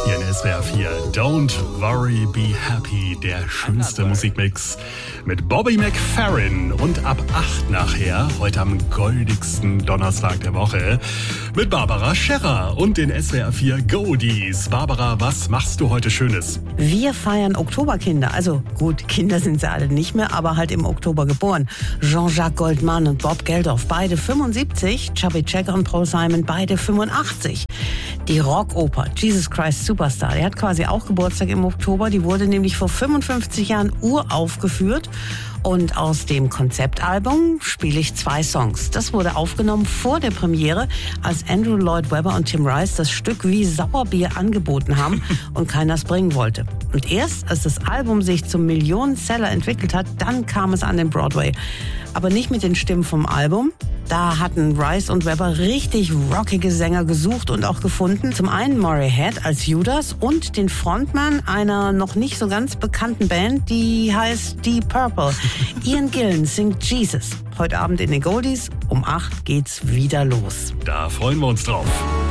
Hier in SWR 4. Don't Worry, Be Happy. Der schönste Musikmix mit Bobby McFerrin. Und ab 8 nachher, heute am goldigsten Donnerstag der Woche, mit Barbara Scherrer und den SWR 4 Goldies. Barbara, was machst du heute Schönes? Wir feiern Oktoberkinder. Also gut, Kinder sind sie alle nicht mehr, aber halt im Oktober geboren. Jean-Jacques Goldman und Bob Geldof, beide 75. Chubby Checker und Paul Simon, beide 85. Die Rockoper Jesus Christ Superstar, der hat quasi auch Geburtstag im Oktober. Die wurde nämlich vor 55 Jahren uraufgeführt. Und aus dem Konzeptalbum spiele ich 2 Songs. Das wurde aufgenommen vor der Premiere, als Andrew Lloyd Webber und Tim Rice das Stück wie Sauerbier angeboten haben und keiner es bringen wollte. Und erst als das Album sich zum Millionenseller entwickelt hat, dann kam es an den Broadway. Aber nicht mit den Stimmen vom Album. Da hatten Rice und Webber richtig rockige Sänger gesucht und auch gefunden. Zum einen Murray Head als Judas und den Frontmann einer noch nicht so ganz bekannten Band, die heißt Deep Purple. Ian Gillan singt Jesus. Heute Abend in den Goldies. Um 8 geht's wieder los. Da freuen wir uns drauf.